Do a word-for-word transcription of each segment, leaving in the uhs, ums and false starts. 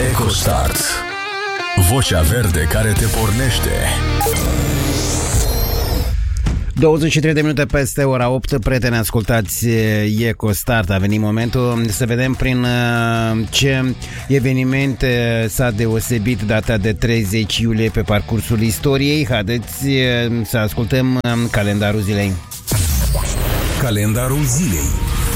EcoStart. Vocea verde care te pornește. douăzeci și trei de minute peste ora opt, prieteni, ascultați EcoStart. A venit momentul să vedem prin ce eveniment s-a deosebit data de treizeci iulie pe parcursul istoriei. Haideți să ascultăm calendarul zilei. Calendarul zilei.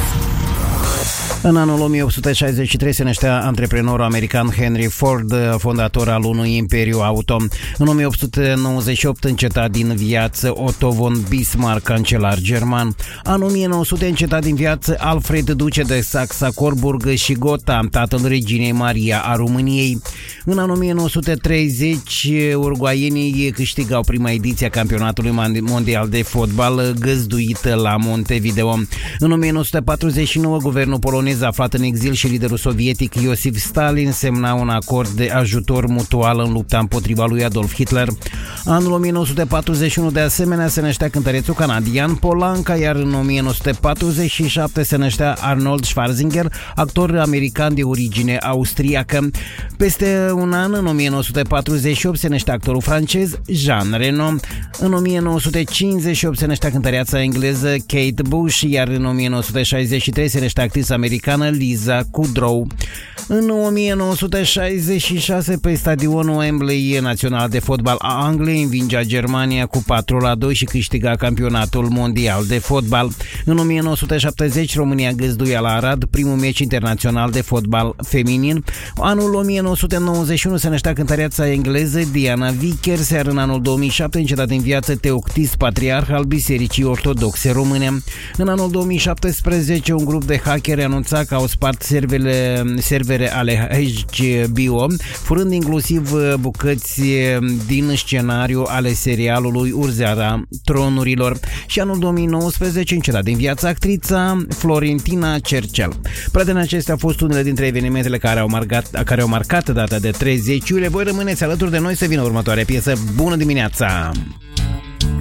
În anul o mie opt sute șaizeci și trei se năștea antreprenorul american Henry Ford, fondator al unui imperiu auto. În o mie opt sute nouăzeci și opt înceta din viață Otto von Bismarck, cancelar german. În o mie nouă sute înceta din viață Alfred, duce de Saxa-Coburg și Gotha, tatăl reginei Maria a României. În anul o mie nouă sute treizeci, uruguaienii câștigau prima ediție a campionatului mondial de fotbal, găzduit la Montevideo. În o mie nouă sute patruzeci și nouă, guvernul polonez aflat în exil și liderul sovietic Iosif Stalin semna un acord de ajutor mutual în lupta împotriva lui Adolf Hitler. Anul o mie nouă sute patruzeci și unu de asemenea se năștea cântărețul canadian Polanca, iar în o mie nouă sute patruzeci și șapte se năștea Arnold Schwarzenegger, actor american de origine austriacă. Peste un an, în o mie nouă sute patruzeci și opt, se năștea actorul francez Jean Reno. În o mie nouă sute cincizeci și opt se năștea cântăreața engleză Kate Bush, iar în o mie nouă sute șaizeci și trei se năștea actrița americană Lisa Kudrow. În o mie nouă sute șaizeci și șase, pe stadionul Wembley național de fotbal a Angliei, învingea Germania cu patru la doi și câștiga campionatul mondial de fotbal. În o mie nouă sute șaptezeci, România găzduia la Arad primul meci internațional de fotbal feminin. Anul o mie nouă sute nouăzeci și unu se năștea cântăreața engleză Diana Vickers, iar în anul două mii șapte încetat din viață Teoctist, patriarh al Bisericii Ortodoxe Române. În anul două mii șaptesprezece, un grup de hackeri anunța că au spart servere, servere ale H B O, furând inclusiv bucăți din scenariu ale serialului Urzeala Tronurilor. Și anul două mii nouăsprezece încetat din viață actrița Florentina Cercel. Prieteni, acestea au fost unele dintre evenimentele care au marcat, care au marcat data de treizeci iulie. Voi rămâneți alături de noi să vină următoarea piesă. Bună dimineața!